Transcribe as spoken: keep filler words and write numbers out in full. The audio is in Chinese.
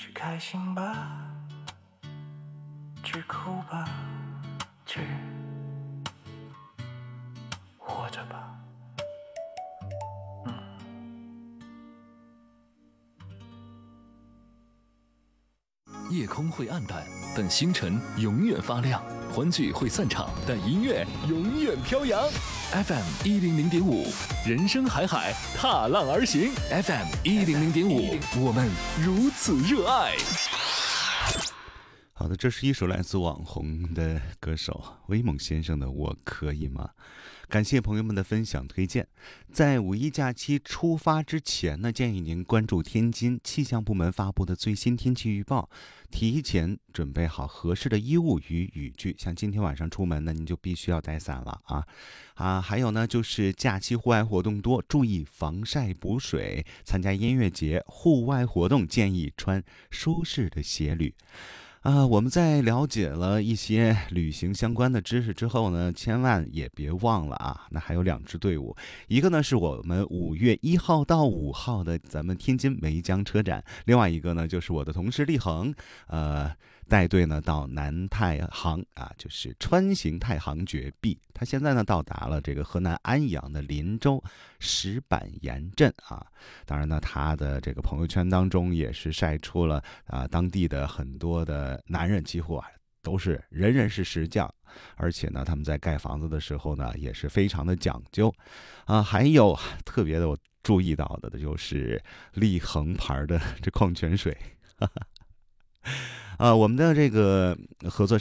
去开心吧，去哭吧，去活着吧。 夜空会暗淡，但星辰永远发亮；欢聚会散场，但音乐永远飘扬。F M 一零零点五，人生海海，踏浪而行。F M 一零零点五，我们如此热爱。 好的，这是一首来自网红的歌手威猛先生的《我可以吗》。感谢朋友们的分享推荐。在五一假期出发之前呢，建议您关注天津气象部门发布的最新天气预报，提前准备好合适的衣物与雨具。像今天晚上出门呢，您就必须要带伞了啊啊！还有呢，就是假期户外活动多，注意防晒补水。参加音乐节、户外活动建议穿舒适的鞋履。啊，我们在了解了一些旅行相关的知识之后呢，千万也别忘了啊，那还有两支队伍，一个呢是我们五月一号到五号的咱们天津梅江车展，另外一个呢就是我的同事立恒，呃，带队呢到南太行啊，就是川型太行绝壁，他现在呢到达了这个河南安阳的林州石板岩镇啊。当然呢，他的这个朋友圈当中也是晒出了啊当地的很多的男人，几乎啊都是人人是石匠，而且呢他们在盖房子的时候呢也是非常的讲究啊。还有特别的我注意到的就是立恒牌的这矿泉水。啊，我们的这个合作